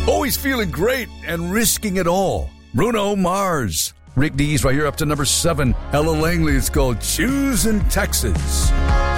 Always feeling great and risking it all. Bruno Mars. Rick Dees right here up to number 7. Ella Langley, it's called Choosing Texas.